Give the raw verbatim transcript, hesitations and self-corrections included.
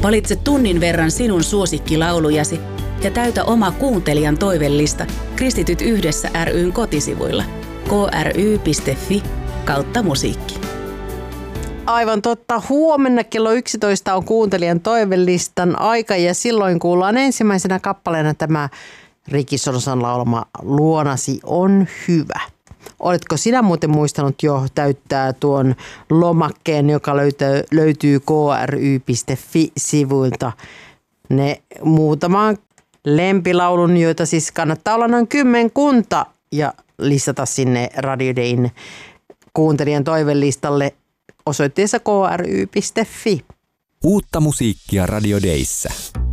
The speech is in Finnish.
Valitse tunnin verran sinun suosikkilaulujasi ja täytä oma kuuntelijan toivellista Kristityt yhdessä ry:n kotisivuilla kry piste fi kautta musiikki. Aivan totta. Huomenna kello yksitoista on kuuntelijan toivelistan aika ja silloin kuullaan ensimmäisenä kappaleena tämä Riki Sorsan laulama Luonasi on hyvä. Oletko sinä muuten muistanut jo täyttää tuon lomakkeen, joka löytyy, löytyy kry piste fi-sivuilta? Ne muutamaan lempilaulun, joita siis kannattaa olla noin kymmenkunta ja listata sinne Radio Dayn kuuntelijan toivelistalle osoitteessa kry piste fi. Uutta musiikkia Radio Dayssä.